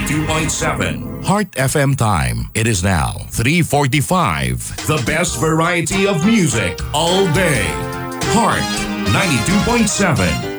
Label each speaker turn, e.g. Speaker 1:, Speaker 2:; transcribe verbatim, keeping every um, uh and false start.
Speaker 1: ninety-two point seven. Heart F M time. It is now three forty-five. The best variety of music all day. Heart ninety-two point seven.